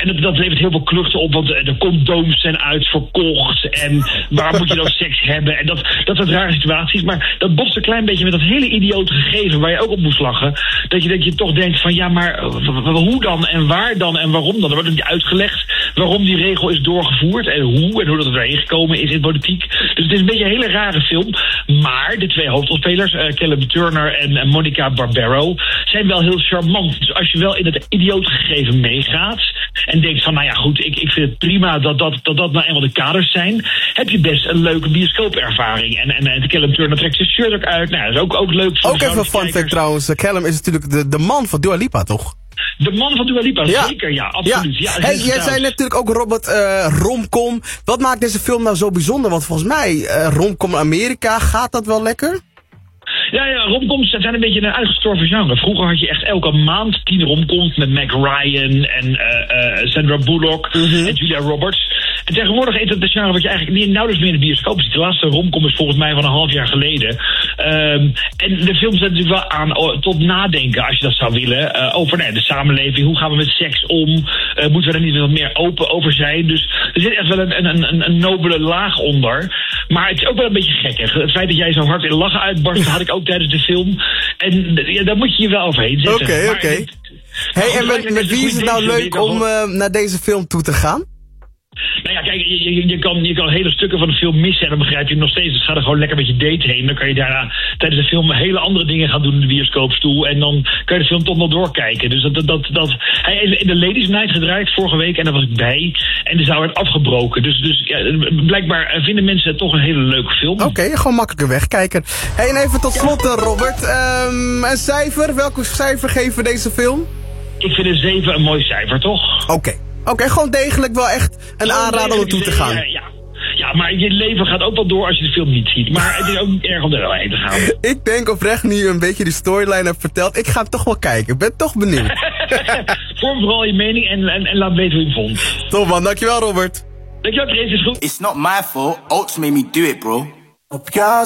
en dat levert heel veel kluchten op, want de condooms zijn uitverkocht. En waar moet je dan seks hebben? En dat soort rare situaties. Maar dat botst een klein beetje met dat hele idiote gegeven waar je ook op moest lachen. Dat je toch denkt van ja, maar hoe dan en waar dan en waarom dan? Er wordt niet uitgelegd waarom die regel is doorgevoerd en hoe dat het erin gekomen is in politiek. Dus het is een beetje een hele rare film. Maar de twee hoofdrolspelers, Callum Turner en Monica Barbaro, zijn wel heel charmant. Dus als je wel in het idiote gegeven meegaat en denkt van nou ja goed, ik vind het prima dat nou eenmaal de kaders zijn, heb je best een leuke bioscoopervaring. En Callum Turner trekt zijn shirt ook uit. Nou, dat is ook leuk. Ook even een fun fact trouwens. Callum is natuurlijk de man van Dua Lipa, toch? De man van Dua Lipa, ja. Zeker, ja, absoluut. Ja. Hey, jij zei natuurlijk ook, Robert, romcom. Wat maakt deze film nou zo bijzonder? Want volgens mij, romcom Amerika, gaat dat wel lekker? Ja, romcoms zijn een beetje een uitgestorven genre. Vroeger had je echt elke maand 10 romcoms met Meg Ryan en Sandra Bullock en Julia Roberts. En tegenwoordig is het een genre wat je eigenlijk nauwelijks meer in de bioscoop ziet. De laatste romcom is volgens mij van een half jaar geleden. En de film zet natuurlijk wel aan tot nadenken, als je dat zou willen, over de samenleving. Hoe gaan we met seks om? Moeten we er niet wat meer open over zijn? Dus er zit echt wel een nobele laag onder. Maar het is ook wel een beetje gekkig. Het feit dat jij zo hard in lachen uitbarst, had ik ook tijdens de film. En daar moet je je wel overheen zetten. Oké. Hey, en met wie is het nou leuk om naar deze film toe te gaan? Nou ja, kijk, je kan hele stukken van de film missen en dan begrijp je nog steeds. Dus ga er gewoon lekker met je date heen. Dan kan je daarna tijdens de film hele andere dingen gaan doen in de bioscoopstoel. En dan kan je de film toch nog doorkijken. Dus hij is in de Ladies Night gedraaid vorige week en daar was ik bij. En de zaal werd afgebroken. Dus ja, blijkbaar vinden mensen het toch een hele leuke film. Oké, gewoon makkelijker wegkijken. Hey, en even tot slot, Robert. Een cijfer? Welke cijfer geven we deze film? Ik vind een 7 een mooi cijfer, toch? Oké, gewoon degelijk wel echt een aanrader om naartoe te gaan. Ja, maar je leven gaat ook wel door als je de film niet ziet. Maar het is ook niet erg om er wel heen te gaan. Ik denk oprecht nu je een beetje die storyline hebt verteld. Ik ga hem toch wel kijken. Ik ben toch benieuwd. Vorm vooral je mening en laat weten hoe je hem vond. Top man, dankjewel Robert. Dankjewel Chris, is goed. It's not my fault, Oats made me do it, bro.